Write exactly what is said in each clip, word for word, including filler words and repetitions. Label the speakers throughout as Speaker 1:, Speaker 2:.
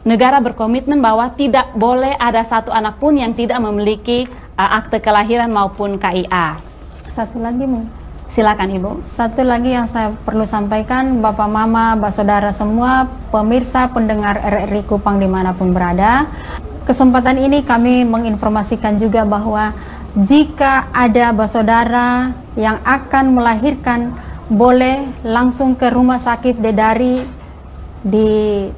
Speaker 1: negara berkomitmen bahwa tidak boleh ada satu anak pun yang tidak memiliki uh, akte kelahiran maupun K I A.
Speaker 2: Satu lagi, Bu.
Speaker 1: Silakan Ibu.
Speaker 2: Satu lagi yang saya perlu sampaikan, Bapak, Mama, Bapak, Saudara semua, pemirsa, pendengar R R I Kupang dimanapun berada. Kesempatan ini kami menginformasikan juga bahwa jika ada Bapak Saudara yang akan melahirkan, boleh langsung ke Rumah Sakit Dedari di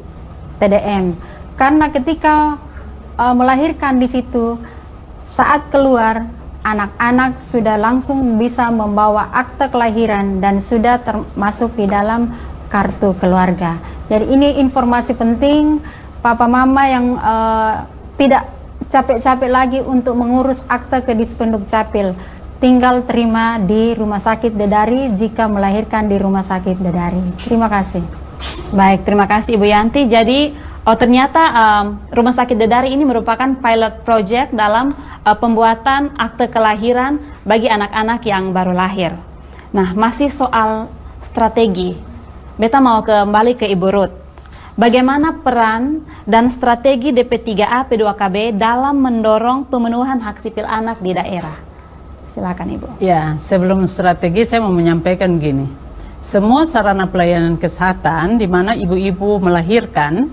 Speaker 2: T D M, karena ketika uh, melahirkan di situ, saat keluar anak-anak sudah langsung bisa membawa akte kelahiran dan sudah termasuk di dalam kartu keluarga. Jadi ini informasi penting, papa mama yang uh, tidak capek-capek lagi untuk mengurus akte ke Dispenduk Capil, tinggal terima di Rumah Sakit Dedari jika melahirkan di Rumah Sakit Dedari. Terima kasih.
Speaker 1: Baik, terima kasih Ibu Yanti. Jadi, oh ternyata um, Rumah Sakit Dedari ini merupakan pilot project dalam uh, pembuatan akte kelahiran bagi anak-anak yang baru lahir. Nah, masih soal strategi. Beta mau kembali ke Ibu Ruth. Bagaimana peran dan strategi D P tiga A P dua K B dalam mendorong pemenuhan hak sipil anak di daerah? Silakan Ibu.
Speaker 3: Ya, sebelum strategi saya mau menyampaikan gini. Semua sarana pelayanan kesehatan di mana ibu-ibu melahirkan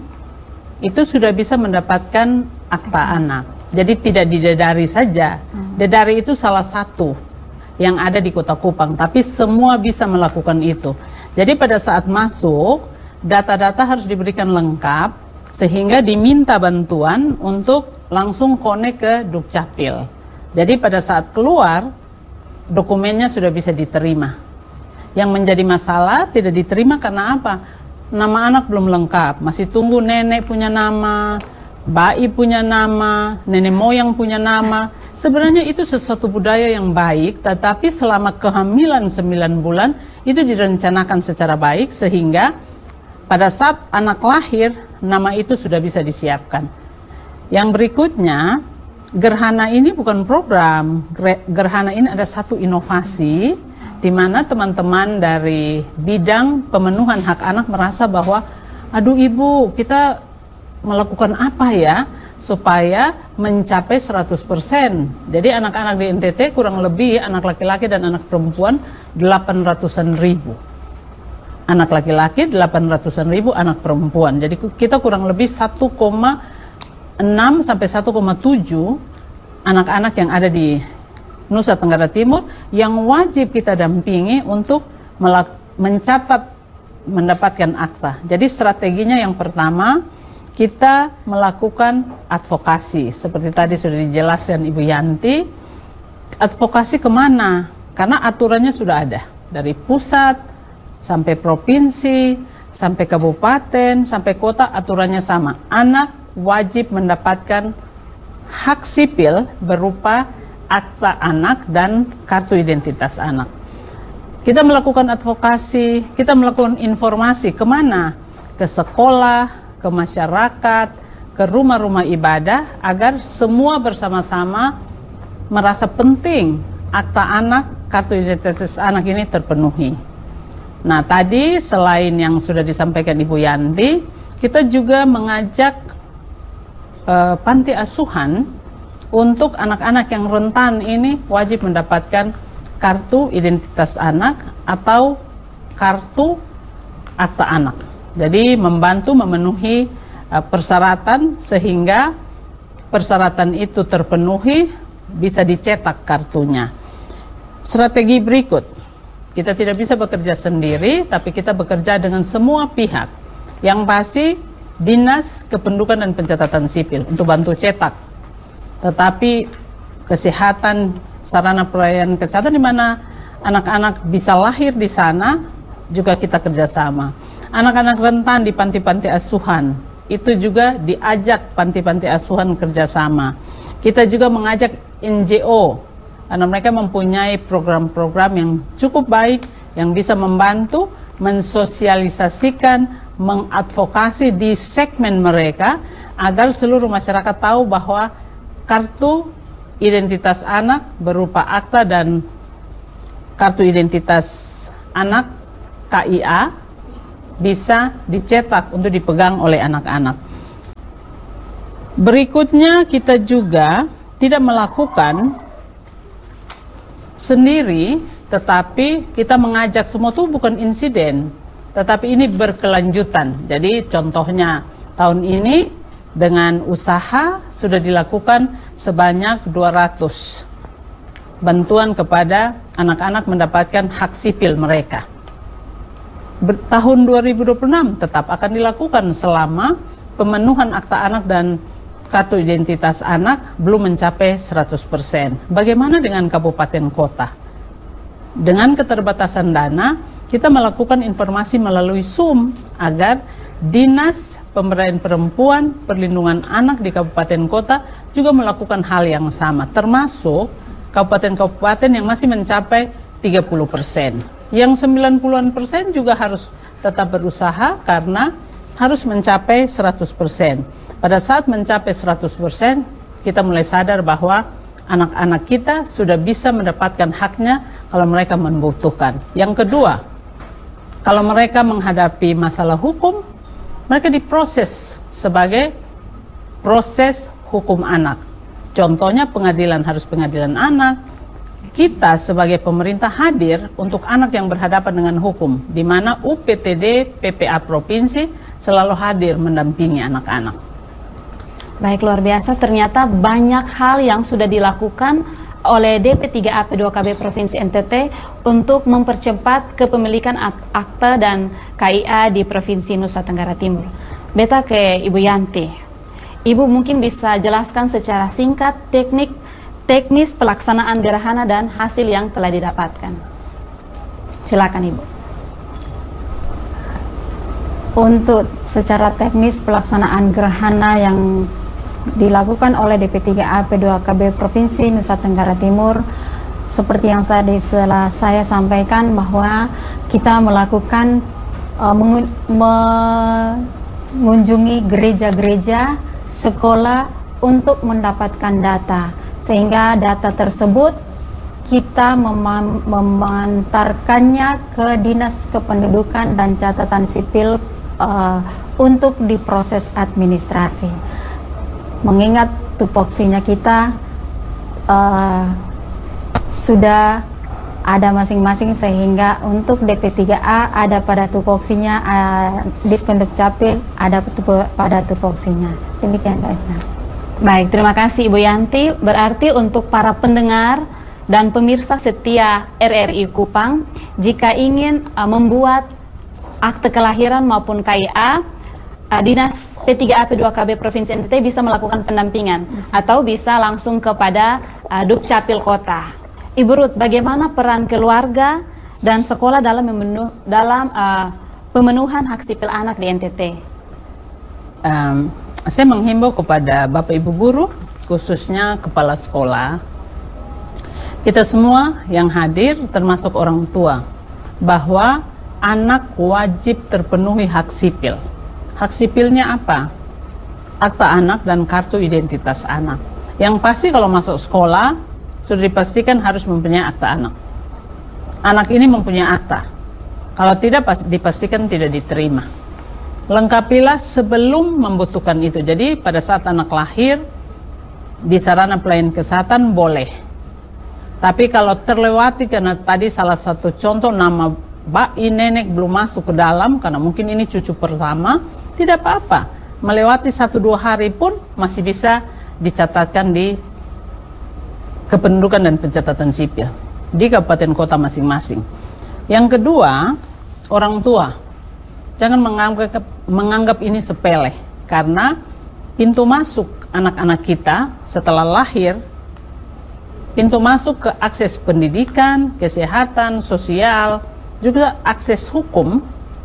Speaker 3: itu sudah bisa mendapatkan akta hmm. anak. Jadi tidak di Dedari saja. Hmm. Dedari itu salah satu yang ada di Kota Kupang, tapi semua bisa melakukan itu. Jadi pada saat masuk, data-data harus diberikan lengkap sehingga diminta bantuan untuk langsung connect ke Dukcapil. Jadi pada saat keluar, dokumennya sudah bisa diterima. Yang menjadi masalah tidak diterima karena apa? Nama anak belum lengkap, masih tunggu nenek punya nama, bayi punya nama, nenek moyang punya nama. Sebenarnya itu sesuatu budaya yang baik, tetapi selama kehamilan sembilan bulan itu direncanakan secara baik sehingga pada saat anak lahir nama itu sudah bisa disiapkan. Yang berikutnya, Gerhana ini bukan program, Gerhana ini ada satu inovasi di mana teman-teman dari bidang pemenuhan hak anak merasa bahwa aduh ibu, kita melakukan apa ya supaya mencapai seratus persen. Jadi anak-anak di N T T kurang lebih anak laki-laki dan anak perempuan delapan ratusan ribu. Anak laki-laki delapan ratusan ribu, anak perempuan. Jadi kita kurang lebih satu koma enam sampai satu koma tujuh anak-anak yang ada di Nusa Tenggara Timur yang wajib kita dampingi untuk mencatat mendapatkan akta. Jadi strateginya yang pertama kita melakukan advokasi seperti tadi sudah dijelaskan Ibu Yanti. Advokasi kemana? Karena aturannya sudah ada dari pusat sampai provinsi sampai kabupaten sampai kota, aturannya sama. Anak wajib mendapatkan hak sipil berupa akta anak dan kartu identitas anak. Kita melakukan advokasi, kita melakukan informasi kemana? Ke sekolah, ke masyarakat, ke rumah-rumah ibadah agar semua bersama-sama merasa penting akta anak, kartu identitas anak ini terpenuhi. Nah tadi selain yang sudah disampaikan Ibu Yanti, kita juga mengajak uh, panti asuhan untuk anak-anak yang rentan ini wajib mendapatkan kartu identitas anak atau kartu akta anak. Jadi membantu memenuhi uh, persyaratan sehingga persyaratan itu terpenuhi bisa dicetak kartunya. Strategi berikut, kita tidak bisa bekerja sendiri tapi kita bekerja dengan semua pihak. Yang pasti Dinas Kependudukan dan Pencatatan Sipil untuk bantu cetak. Tetapi kesehatan, sarana pelayanan kesehatan di mana anak-anak bisa lahir di sana juga kita kerjasama. Anak-anak rentan di panti-panti asuhan itu juga diajak panti-panti asuhan kerjasama. Kita juga mengajak N G O karena mereka mempunyai program-program yang cukup baik yang bisa membantu mensosialisasikan, mengadvokasi di segmen mereka agar seluruh masyarakat tahu bahwa kartu identitas anak berupa akta dan kartu identitas anak K I A bisa dicetak untuk dipegang oleh anak-anak. Berikutnya kita juga tidak melakukan sendiri, tetapi kita mengajak semua itu bukan insiden, tetapi ini berkelanjutan. Jadi contohnya tahun ini dengan usaha sudah dilakukan sebanyak dua ratus bantuan kepada anak-anak mendapatkan hak sipil mereka. Ber tahun dua ribu dua puluh enam tetap akan dilakukan selama pemenuhan akta anak dan kartu identitas anak belum mencapai seratus persen. Bagaimana dengan kabupaten kota? Dengan keterbatasan dana, kita melakukan informasi melalui Zoom agar Dinas Pemberdayaan Perempuan, Perlindungan Anak di kabupaten kota juga melakukan hal yang sama, termasuk kabupaten-kabupaten yang masih mencapai tiga puluh persen. Yang sembilan puluhan persen juga harus tetap berusaha karena harus mencapai seratus persen. Pada saat mencapai seratus persen, kita mulai sadar bahwa anak-anak kita sudah bisa mendapatkan haknya kalau mereka membutuhkan. Yang kedua, kalau mereka menghadapi masalah hukum, mereka diproses sebagai proses hukum anak. Contohnya pengadilan harus pengadilan anak. Kita sebagai pemerintah hadir untuk anak yang berhadapan dengan hukum, di mana U P T D, P P A Provinsi selalu hadir mendampingi anak-anak.
Speaker 1: Baik, luar biasa, ternyata banyak hal yang sudah dilakukan oleh D P tiga A P dua K B Provinsi N T T untuk mempercepat kepemilikan akta dan K I A di Provinsi Nusa Tenggara Timur. Beta ke Ibu Yanti. Ibu mungkin bisa jelaskan secara singkat teknik teknis pelaksanaan gerhana dan hasil yang telah didapatkan. Silakan Ibu.
Speaker 2: Untuk secara teknis pelaksanaan gerhana yang dilakukan oleh D P tiga A P dua K B Provinsi Nusa Tenggara Timur, seperti yang tadi setelah saya sampaikan bahwa kita melakukan uh, mengunjungi gereja-gereja, sekolah untuk mendapatkan data, sehingga data tersebut kita mem memantarkannya ke Dinas Kependudukan dan Catatan Sipil uh, untuk diproses administrasi. Mengingat tupoksinya kita uh, sudah ada masing-masing, sehingga untuk D P tiga A ada pada tupoksinya, uh, Dispenduk Capil ada pada tupoksinya. Demikian Kak Esna.
Speaker 1: Baik, terima kasih Ibu Yanti. Berarti untuk para pendengar dan pemirsa setia R R I Kupang, jika ingin uh, membuat akte kelahiran maupun K I A, uh, Dinas P tiga A P dua K B Provinsi N T T bisa melakukan pendampingan bisa. Atau bisa langsung kepada uh, Dukcapil Kota. Ibu Ruth, bagaimana peran keluarga dan sekolah dalam memenuh, dalam uh, pemenuhan hak sipil anak di N T T?
Speaker 3: Um, saya menghimbau kepada Bapak Ibu guru, khususnya kepala sekolah, kita semua yang hadir termasuk orang tua, bahwa anak wajib terpenuhi hak sipil. Hak sipilnya apa? Akta anak dan kartu identitas anak. Yang pasti kalau masuk sekolah sudah dipastikan harus mempunyai akta anak. Anak ini mempunyai akta. Kalau tidak dipastikan tidak diterima. Lengkapilah sebelum membutuhkan itu. Jadi pada saat anak lahir di sarana pelayanan kesehatan boleh. Tapi kalau terlewati karena tadi salah satu contoh nama bayi nenek belum masuk ke dalam karena mungkin ini cucu pertama, tidak apa-apa. Melewati satu dua hari pun masih bisa dicatatkan di kependudukan dan pencatatan sipil di kabupaten kota masing-masing. Yang kedua, orang tua jangan menganggap, menganggap ini sepele, karena pintu masuk anak-anak kita setelah lahir, pintu masuk ke akses pendidikan, kesehatan, sosial, juga akses hukum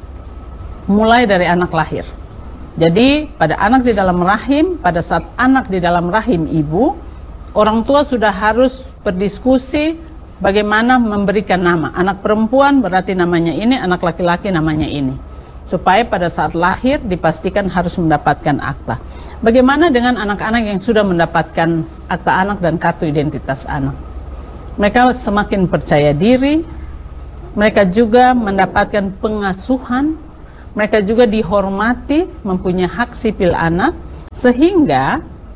Speaker 3: mulai dari anak lahir. Jadi pada anak di dalam rahim, pada saat anak di dalam rahim ibu, orang tua sudah harus berdiskusi bagaimana memberikan nama. Anak perempuan berarti namanya ini, anak laki-laki namanya ini. Supaya pada saat lahir dipastikan harus mendapatkan akta. Bagaimana dengan anak-anak yang sudah mendapatkan akta anak dan kartu identitas anak? Mereka semakin percaya diri, mereka juga mendapatkan pengasuhan, mereka juga dihormati, mempunyai hak sipil anak, sehingga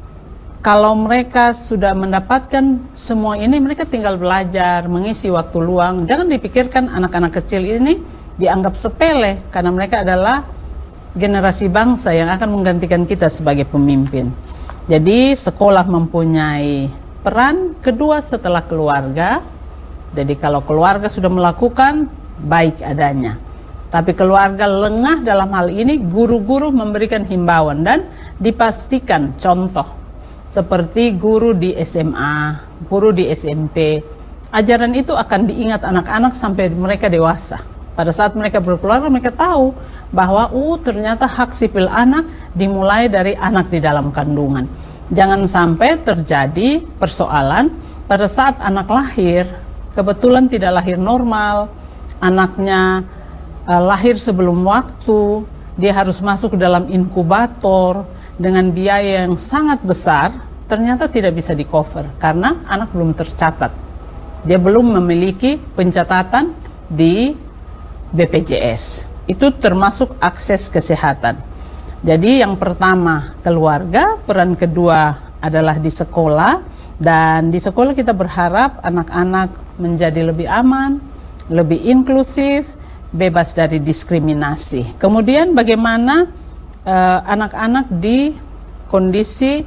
Speaker 3: kalau mereka sudah mendapatkan semua ini, mereka tinggal belajar, mengisi waktu luang. Jangan dipikirkan anak-anak kecil ini dianggap sepele, karena mereka adalah generasi bangsa yang akan menggantikan kita sebagai pemimpin. Jadi sekolah mempunyai peran kedua setelah keluarga. Jadi kalau keluarga sudah melakukan, baik adanya. Tapi keluarga lengah dalam hal ini, guru-guru memberikan himbauan dan dipastikan contoh. Seperti guru di S M A, guru di S M P. Ajaran itu akan diingat anak-anak sampai mereka dewasa. Pada saat mereka berkeluarga, mereka tahu bahwa uh, ternyata hak sipil anak dimulai dari anak di dalam kandungan. Jangan sampai terjadi persoalan pada saat anak lahir, kebetulan tidak lahir normal, anaknya uh, lahir sebelum waktu, dia harus masuk ke dalam inkubator dengan biaya yang sangat besar, ternyata tidak bisa di cover karena anak belum tercatat. Dia belum memiliki pencatatan di B P J S. Itu termasuk akses kesehatan. Jadi yang pertama keluarga, peran kedua adalah di sekolah, dan di sekolah kita berharap anak-anak menjadi lebih aman, lebih inklusif, bebas dari diskriminasi. Kemudian bagaimana anak-anak uh, di kondisi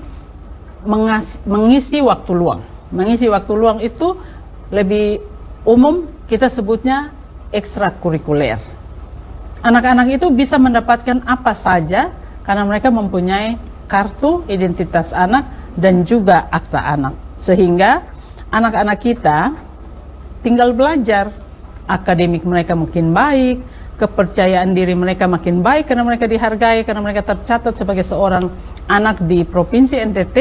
Speaker 3: mengas, mengisi waktu luang. Mengisi waktu luang itu lebih umum kita sebutnya ekstrakurikuler. Anak-anak itu bisa mendapatkan apa saja karena mereka mempunyai kartu identitas anak dan juga akta anak. Sehingga anak-anak kita tinggal belajar, akademik mereka mungkin baik, kepercayaan diri mereka makin baik karena mereka dihargai, karena mereka tercatat sebagai seorang anak di Provinsi N T T,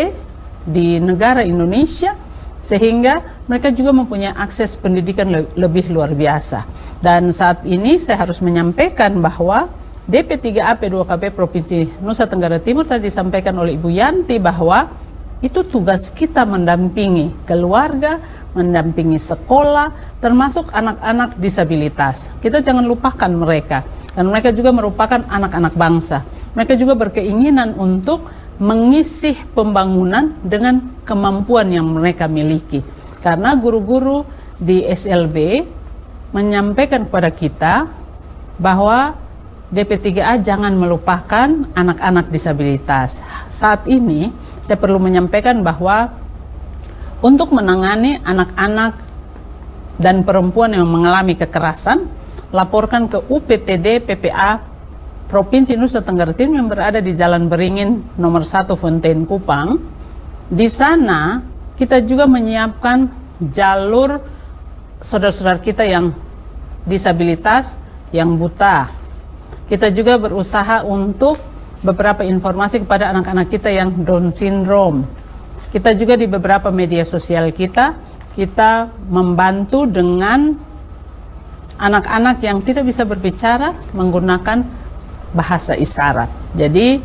Speaker 3: di negara Indonesia, sehingga mereka juga mempunyai akses pendidikan le lebih luar biasa. Dan saat ini saya harus menyampaikan bahwa D P tiga A P dua K B Provinsi Nusa Tenggara Timur tadi disampaikan oleh Ibu Yanti bahwa itu tugas kita mendampingi keluarga, mendampingi sekolah, termasuk anak-anak disabilitas. Kita jangan lupakan mereka, dan mereka juga merupakan anak-anak bangsa. Mereka juga berkeinginan untuk mengisi pembangunan dengan kemampuan yang mereka miliki. Karena guru-guru di S L B menyampaikan kepada kita bahwa D P tiga A jangan melupakan anak-anak disabilitas. Saat ini saya perlu menyampaikan bahwa untuk menangani anak-anak dan perempuan yang mengalami kekerasan, laporkan ke U P T D P P A Provinsi Nusa Tenggara Timur yang berada di Jalan Beringin nomor satu Fontaine Kupang. Di sana kita juga menyiapkan jalur saudara-saudara kita yang disabilitas, yang buta. Kita juga berusaha untuk beberapa informasi kepada anak-anak kita yang Down syndrome. Kita juga di beberapa media sosial kita, kita membantu dengan anak-anak yang tidak bisa berbicara menggunakan bahasa isyarat. Jadi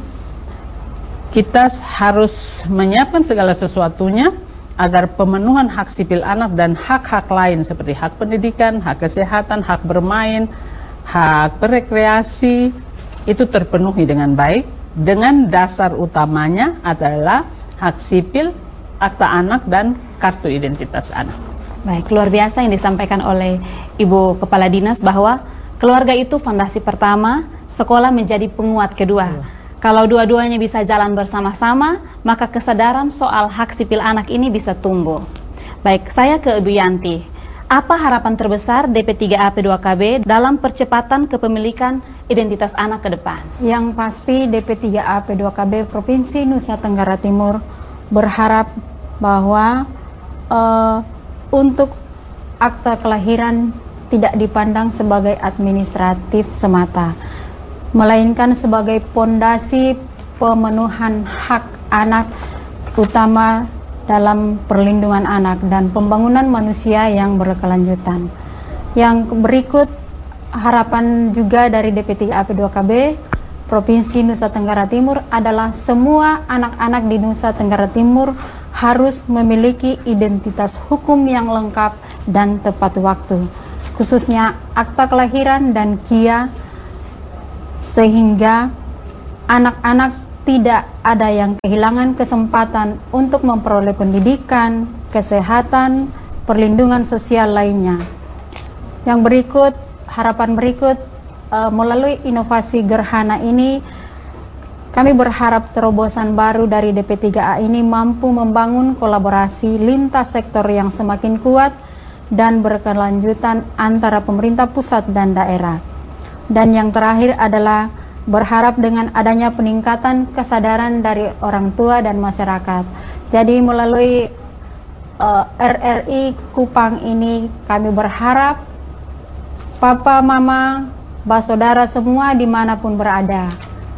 Speaker 3: kita harus menyiapkan segala sesuatunya agar pemenuhan hak sipil anak dan hak-hak lain seperti hak pendidikan, hak kesehatan, hak bermain, hak berekreasi itu terpenuhi dengan baik, dengan dasar utamanya adalah hak sipil, akta anak, dan kartu identitas anak.
Speaker 1: Baik, luar biasa yang disampaikan oleh Ibu Kepala Dinas bahwa keluarga itu fondasi pertama, sekolah menjadi penguat kedua. Ya. Kalau dua-duanya bisa jalan bersama-sama, maka kesadaran soal hak sipil anak ini bisa tumbuh. Baik, saya ke Ibu Yanti. Apa harapan terbesar D P tiga A P dua K B dalam percepatan kepemilikan identitas anak ke depan?
Speaker 2: Yang pasti D P tiga A P dua K B Provinsi Nusa Tenggara Timur berharap bahwa uh, untuk akta kelahiran tidak dipandang sebagai administratif semata, melainkan sebagai pondasi pemenuhan hak anak, utama dalam perlindungan anak dan pembangunan manusia yang berkelanjutan. Yang berikut harapan juga dari D P tiga A P dua K B Provinsi Nusa Tenggara Timur adalah semua anak-anak di Nusa Tenggara Timur harus memiliki identitas hukum yang lengkap dan tepat waktu, khususnya akta kelahiran dan K I A, sehingga anak-anak tidak ada yang kehilangan kesempatan untuk memperoleh pendidikan, kesehatan, perlindungan sosial lainnya. Yang berikut, harapan berikut, uh, melalui inovasi Gerhana ini, kami berharap terobosan baru dari D P tiga A ini mampu membangun kolaborasi lintas sektor yang semakin kuat dan berkelanjutan antara pemerintah pusat dan daerah. Dan yang terakhir adalah berharap dengan adanya peningkatan kesadaran dari orang tua dan masyarakat. Jadi melalui uh, R R I Kupang ini kami berharap Papa, Mama, Saudara semua dimanapun berada,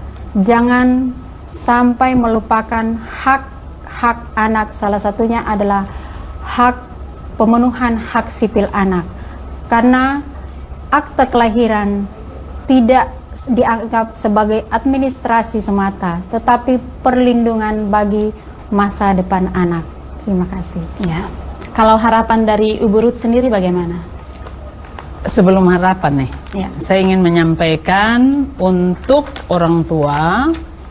Speaker 2: jangan sampai melupakan hak-hak anak. Salah satunya adalah hak pemenuhan hak sipil anak, karena akte kelahiran tidak dianggap sebagai administrasi semata, tetapi perlindungan bagi masa depan anak. Terima kasih.
Speaker 1: Ya. Kalau harapan dari Ibu Ruth sendiri bagaimana?
Speaker 3: Sebelum harapan nih,
Speaker 1: Ya.
Speaker 3: saya ingin menyampaikan untuk orang tua,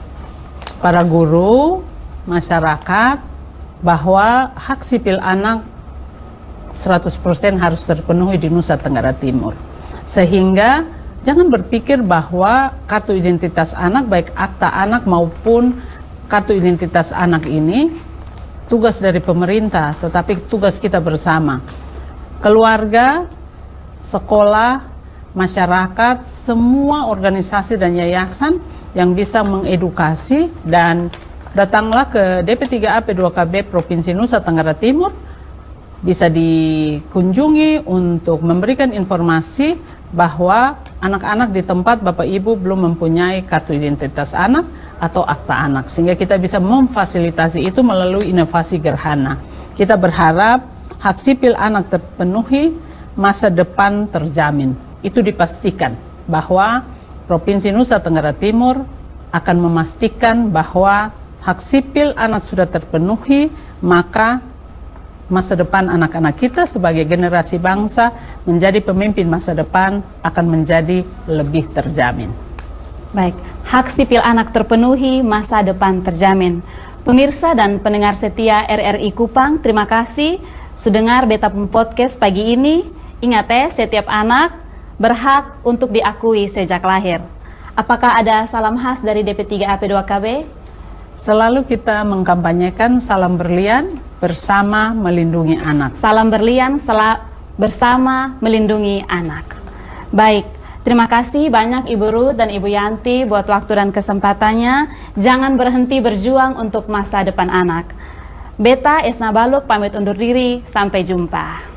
Speaker 3: para guru, masyarakat, bahwa hak sipil anak seratus persen harus terpenuhi di Nusa Tenggara Timur. Sehingga jangan berpikir bahwa kartu identitas anak, baik akta anak maupun kartu identitas anak ini tugas dari pemerintah, tetapi tugas kita bersama. Keluarga, sekolah, masyarakat, semua organisasi dan yayasan yang bisa mengedukasi, dan datanglah ke D P tiga A P dua K B Provinsi Nusa Tenggara Timur, bisa dikunjungi untuk memberikan informasi bahwa anak-anak di tempat Bapak Ibu belum mempunyai kartu identitas anak atau akta anak, sehingga kita bisa memfasilitasi itu melalui inovasi Gerhana. Kita berharap hak sipil anak terpenuhi, masa depan terjamin. Itu dipastikan bahwa Provinsi Nusa Tenggara Timur akan memastikan bahwa hak sipil anak sudah terpenuhi, maka masa depan anak-anak kita sebagai generasi bangsa menjadi pemimpin masa depan akan menjadi lebih terjamin.
Speaker 1: Baik, hak sipil anak terpenuhi, masa depan terjamin. Pemirsa dan pendengar setia R R I Kupang, terima kasih sudah dengar Beta Podcast pagi ini. Ingat ya, setiap anak berhak untuk diakui sejak lahir. Apakah ada salam khas dari D P tiga A P dua K B?
Speaker 3: Selalu kita mengkampanyekan salam berlian bersama melindungi anak.
Speaker 1: Salam berlian sel- bersama melindungi anak. Baik, terima kasih banyak Ibu Ruth dan Ibu Yanti buat waktu dan kesempatannya. Jangan berhenti berjuang untuk masa depan anak. Beta Esna Baluk pamit undur diri, sampai jumpa.